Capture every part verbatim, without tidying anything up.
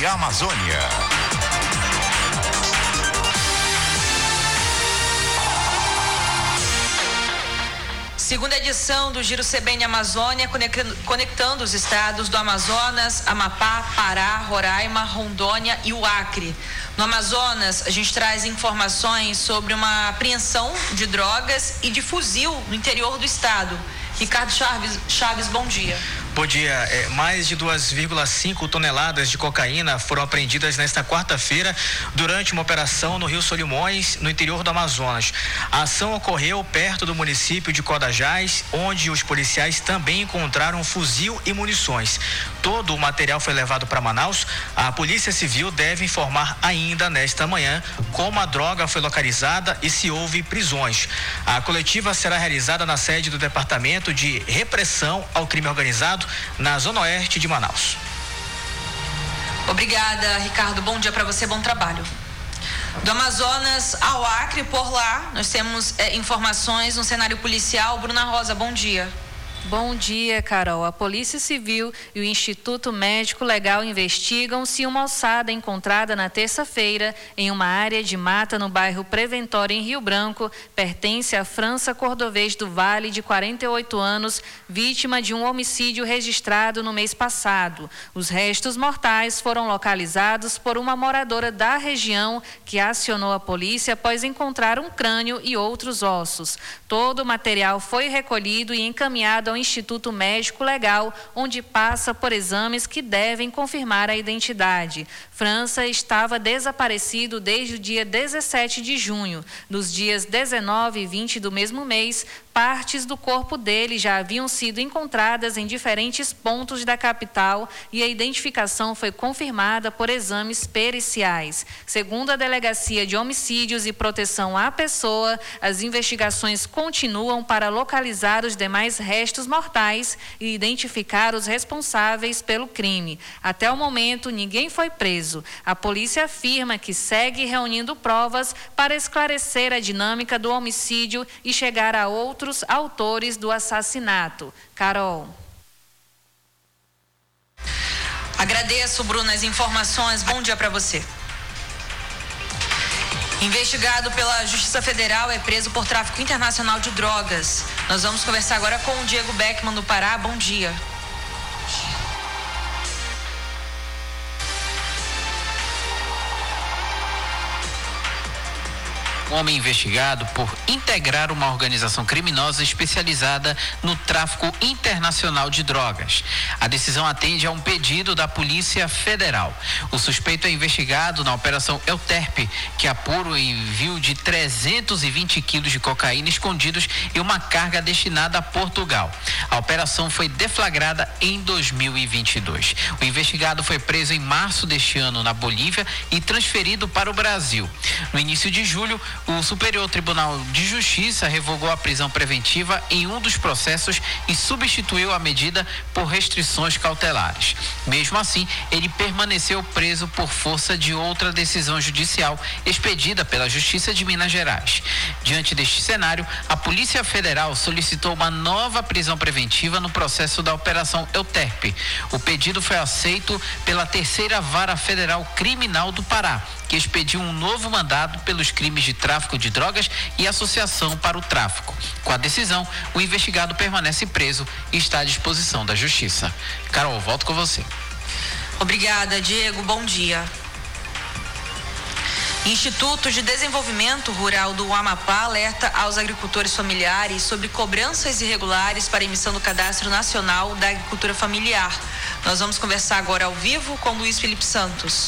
e Amazônia. Segunda edição do Giro C B N Amazônia, conectando os estados do Amazonas, Amapá, Pará, Roraima, Rondônia e o Acre. No Amazonas, a gente traz informações sobre uma apreensão de drogas e de fuzil no interior do estado. Ricardo Chaves, Chaves, bom dia. Bom dia. É, mais de duas vírgula cinco toneladas de cocaína foram apreendidas nesta quarta-feira durante uma operação no Rio Solimões, no interior do Amazonas. A ação ocorreu perto do município de Codajás, onde os policiais também encontraram fuzil e munições. Todo o material foi levado para Manaus. A Polícia Civil deve informar ainda nesta manhã como a droga foi localizada e se houve prisões. A coletiva será realizada na sede do Departamento de Repressão ao Crime Organizado, na Zona Oeste de Manaus. Obrigada, Ricardo. Bom dia para você, bom trabalho. Do Amazonas ao Acre, por lá, nós temos é, informações no cenário policial. Bruna Rosa, bom dia. Bom dia, Carol. A Polícia Civil e o Instituto Médico Legal investigam se uma ossada encontrada na terça-feira em uma área de mata no bairro Preventório, em Rio Branco, pertence a França Cordovez do Vale, de quarenta e oito anos, vítima de um homicídio registrado no mês passado. Os restos mortais foram localizados por uma moradora da região que acionou a polícia após encontrar um crânio e outros ossos. Todo o material foi recolhido e encaminhado ao Instituto Médico Legal, onde passa por exames que devem confirmar a identidade. França estava desaparecido desde o dia dezessete de junho. Nos dias dezenove e vinte do mesmo mês, partes do corpo dele já haviam sido encontradas em diferentes pontos da capital e a identificação foi confirmada por exames periciais. Segundo a Delegacia de Homicídios e Proteção à Pessoa, as investigações continuam para localizar os demais restos mortais e identificar os responsáveis pelo crime. Até o momento, ninguém foi preso. A polícia afirma que segue reunindo provas para esclarecer a dinâmica do homicídio e chegar a outros autores do assassinato. Carol. Agradeço, Bruna, as informações. Bom dia para você. Investigado pela Justiça Federal é preso por tráfico internacional de drogas. Nós vamos conversar agora com o Diego Beckman do Pará. Bom dia. Um homem investigado por integrar uma organização criminosa especializada no tráfico internacional de drogas. A decisão atende a um pedido da Polícia Federal. O suspeito é investigado na Operação Euterpe, que apura o envio de trezentos e vinte quilos de cocaína escondidos em uma carga destinada a Portugal. A operação foi deflagrada em dois mil e vinte e dois. O investigado foi preso em março deste ano na Bolívia e transferido para o Brasil. No início de julho, o Superior Tribunal de Justiça revogou a prisão preventiva em um dos processos e substituiu a medida por restrições cautelares. Mesmo assim, ele permaneceu preso por força de outra decisão judicial expedida pela Justiça de Minas Gerais. Diante deste cenário, a Polícia Federal solicitou uma nova prisão preventiva no processo da Operação Euterpe. O pedido foi aceito pela Terceira Vara Federal Criminal do Pará, que expediu um novo mandado pelos crimes de tráfico de drogas e associação para o tráfico. Com a decisão, o investigado permanece preso e está à disposição da Justiça. Carol, volto com você. Obrigada, Diego. Bom dia. Instituto de Desenvolvimento Rural do Amapá alerta aos agricultores familiares sobre cobranças irregulares para emissão do Cadastro Nacional da Agricultura Familiar. Nós vamos conversar agora ao vivo com Luiz Felipe Santos.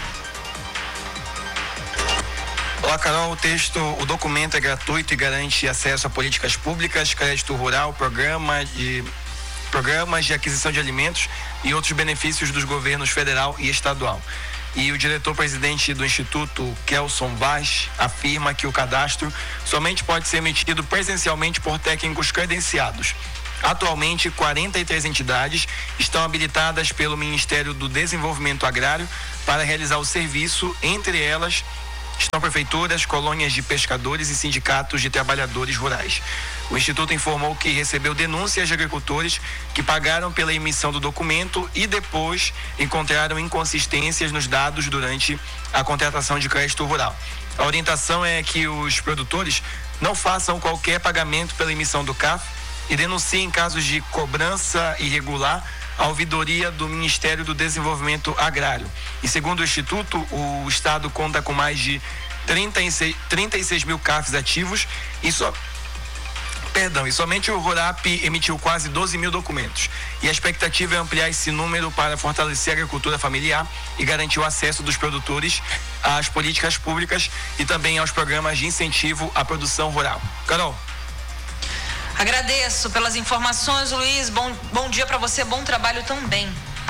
Olá, Carol. O texto, o documento é gratuito e garante acesso a políticas públicas, crédito rural, programa de, programas de aquisição de alimentos e outros benefícios dos governos federal e estadual. E o diretor-presidente do Instituto, Kelson Vaz, afirma que o cadastro somente pode ser emitido presencialmente por técnicos credenciados. Atualmente, quarenta e três entidades estão habilitadas pelo Ministério do Desenvolvimento Agrário para realizar o serviço, entre elas estão prefeituras, colônias de pescadores e sindicatos de trabalhadores rurais. O Instituto informou que recebeu denúncias de agricultores que pagaram pela emissão do documento e depois encontraram inconsistências nos dados durante a contratação de crédito rural. A orientação é que os produtores não façam qualquer pagamento pela emissão do C A F e denunciem casos de cobrança irregular à ouvidoria do Ministério do Desenvolvimento Agrário. E segundo o Instituto, o Estado conta com mais de trinta e seis, trinta e seis mil C A Fs ativos e só... Perdão, e somente o RURAP emitiu quase doze mil documentos. E a expectativa é ampliar esse número para fortalecer a agricultura familiar e garantir o acesso dos produtores às políticas públicas e também aos programas de incentivo à produção rural. Carol. Agradeço pelas informações, Luiz. Bom, bom dia para você, bom trabalho também.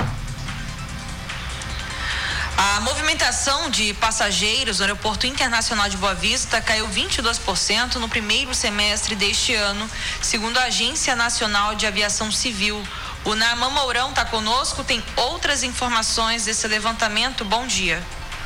A movimentação de passageiros no Aeroporto Internacional de Boa Vista caiu vinte e dois por cento no primeiro semestre deste ano, segundo a Agência Nacional de Aviação Civil. O Naamã Mourão está conosco, tem outras informações desse levantamento. Bom dia.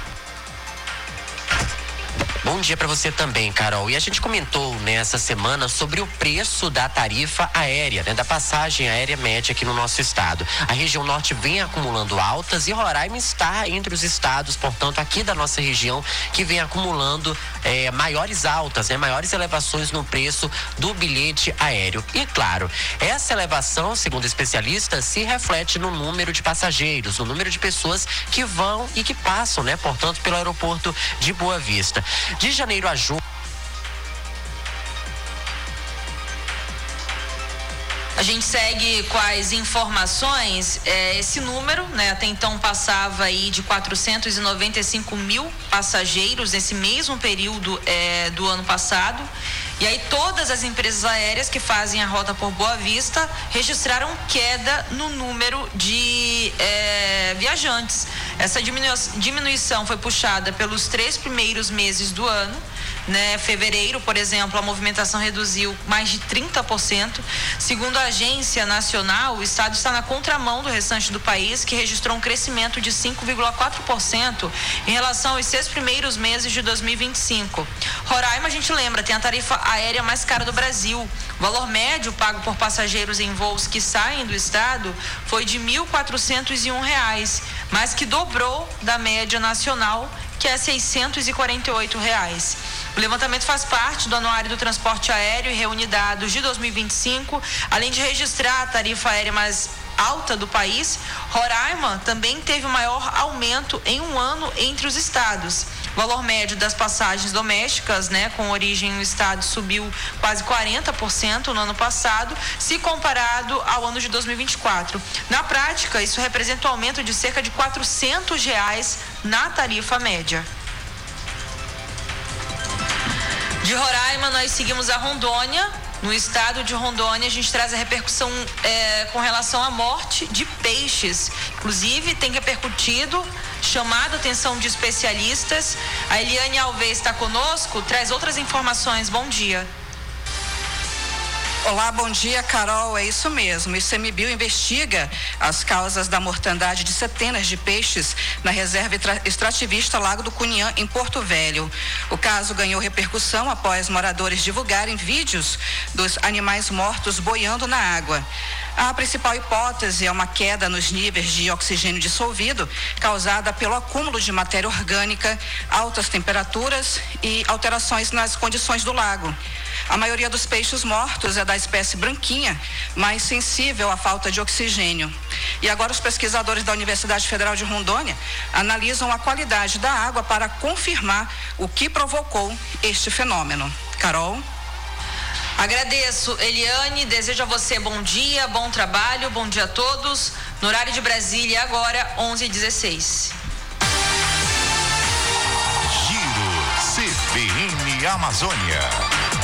Bom dia para você também, Carol. E a gente comentou nessa semana sobre o preço da tarifa aérea, né, da passagem aérea média aqui no nosso estado. A região norte vem acumulando altas e Roraima está entre os estados, portanto, aqui da nossa região, que vem acumulando é, maiores altas, né, maiores elevações no preço do bilhete aéreo. E claro, essa elevação, segundo especialistas, se reflete no número de passageiros, no número de pessoas que vão e que passam, né, portanto, pelo aeroporto de Boa Vista. De janeiro a junho. A gente segue com as informações, é, esse número, né, até então passava aí de quatrocentos e noventa e cinco mil passageiros nesse mesmo período é, do ano passado. E aí todas as empresas aéreas que fazem a rota por Boa Vista registraram queda no número de é, viajantes. Essa diminuição foi puxada pelos três primeiros meses do ano, né? Fevereiro, por exemplo, a movimentação reduziu mais de trinta por cento. Segundo a Agência Nacional, o estado está na contramão do restante do país, que registrou um crescimento de cinco vírgula quatro por cento em relação aos seis primeiros meses de dois mil e vinte e cinco. Roraima, a gente lembra, tem a tarifa aérea mais cara do Brasil. O valor médio pago por passageiros em voos que saem do estado foi de mil quatrocentos e um reais, mas que dobrou da média nacional, que é seiscentos e quarenta e oito reais. O levantamento faz parte do Anuário do Transporte Aéreo e reúne dados de dois mil e vinte e cinco, além de registrar a tarifa aérea mais alta do país. Roraima também teve o maior aumento em um ano entre os estados. O valor médio das passagens domésticas, né, com origem no estado, subiu quase quarenta por cento no ano passado, se comparado ao ano de dois mil e vinte e quatro. Na prática, isso representa um aumento de cerca de quatrocentos reais na tarifa média. De Roraima, nós seguimos a Rondônia. No estado de Rondônia, a gente traz a repercussão é, com relação à morte de peixes. Inclusive, tem repercutido, chamado a atenção de especialistas. A Eliane Alves está conosco, traz outras informações. Bom dia. Olá, bom dia, Carol. É isso mesmo. O ICMBio investiga as causas da mortandade de centenas de peixes na reserva extrativista Lago do Cunhã, em Porto Velho. O caso ganhou repercussão após moradores divulgarem vídeos dos animais mortos boiando na água. A principal hipótese é uma queda nos níveis de oxigênio dissolvido causada pelo acúmulo de matéria orgânica, altas temperaturas e alterações nas condições do lago. A maioria dos peixes mortos é da espécie branquinha, mais sensível à falta de oxigênio. E agora os pesquisadores da Universidade Federal de Rondônia analisam a qualidade da água para confirmar o que provocou este fenômeno. Carol? Agradeço, Eliane, desejo a você bom dia, bom trabalho, bom dia a todos. No horário de Brasília, agora, onze e dezesseis. Giro C B N Amazônia.